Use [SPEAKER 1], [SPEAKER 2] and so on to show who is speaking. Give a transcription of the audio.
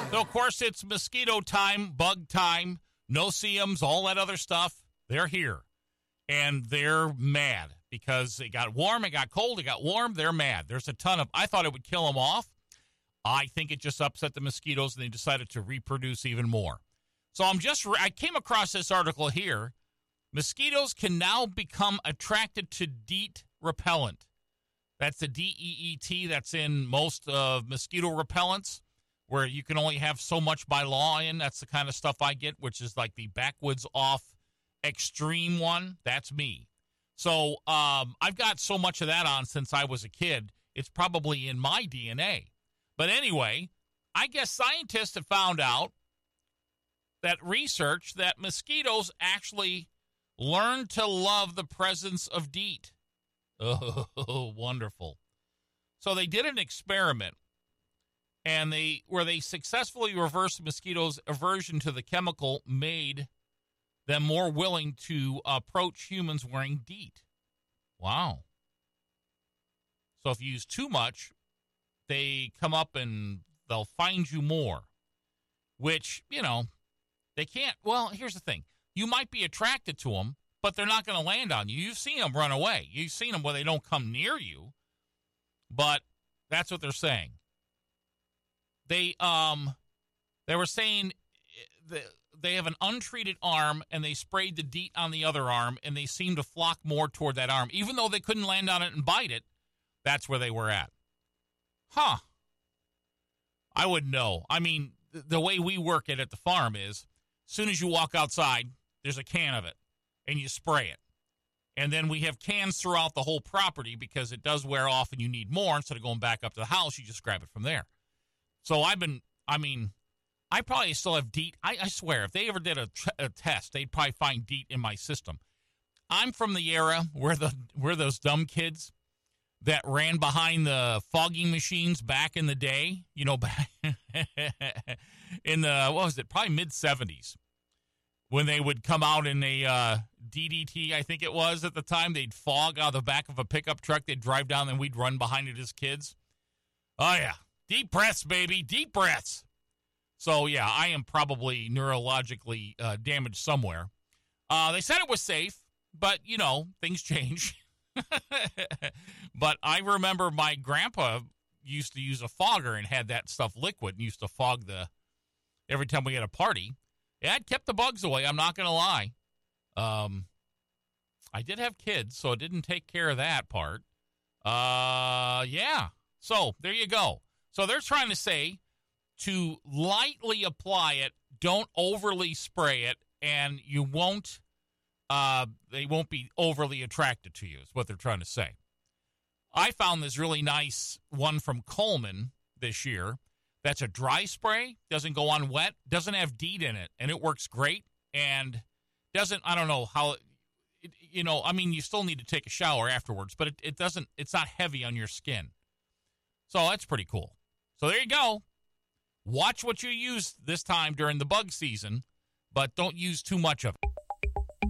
[SPEAKER 1] So, of course, it's mosquito time, bug time, no-see-ums, all that other stuff. They're here. And they're mad because it got warm, it got cold, it got warm. They're mad. There's a ton of... I thought it would kill them off. I think it just upset the mosquitoes, and they decided to reproduce even more. So I came across this article here. Mosquitoes can now become attracted to DEET repellent. That's the DEET that's in most mosquito repellents, where you can only have so much by law in. That's the kind of stuff I get, which is like the backwoods off extreme one. That's me. So I've got so much of that on since I was a kid. It's probably in my DNA. But anyway, I guess scientists have found out that research that mosquitoes actually learn to love the presence of DEET. Oh, wonderful. So they did an experiment, and where they successfully reversed mosquitoes' aversion to the chemical, made them more willing to approach humans wearing DEET. Wow. So if you use too much, they come up and they'll find you more, which, they can't. Well, here's the thing. You might be attracted to them, but they're not going to land on you. You've seen them run away. You've seen them where they don't come near you, but that's what they're saying. They were saying they have an untreated arm, and they sprayed the DEET on the other arm, and they seemed to flock more toward that arm. Even though they couldn't land on it and bite it, that's where they were at. Huh. I wouldn't know. I mean, the way we work it at the farm is, as soon as you walk outside, there's a can of it, and you spray it. And then we have cans throughout the whole property because it does wear off and you need more. Instead of going back up to the house, you just grab it from there. So I probably still have DEET. I swear, if they ever did a test, they'd probably find DEET in my system. I'm from the era where those dumb kids that ran behind the fogging machines back in the day, back in the, probably mid-'70s, when they would come out in a DDT, I think it was at the time. They'd fog out of the back of a pickup truck. They'd drive down, and we'd run behind it as kids. Oh, yeah. Deep breaths, baby. Deep breaths. So, yeah, I am probably neurologically damaged somewhere. They said it was safe, but, things change. But I remember my grandpa used to use a fogger and had that stuff liquid and used to fog every time we had a party. Yeah, it kept the bugs away. I'm not going to lie. I did have kids, so it didn't take care of that part. Yeah. So there you go. So they're trying to say to lightly apply it, don't overly spray it, and you won't. They won't be overly attracted to you, is what they're trying to say. I found this really nice one from Coleman this year. That's a dry spray, doesn't go on wet, doesn't have DEET in it, and it works great, and doesn't, I don't know how, you still need to take a shower afterwards, but it's not heavy on your skin. So that's pretty cool. So there you go. Watch what you use this time during the bug season, but don't use too much of it.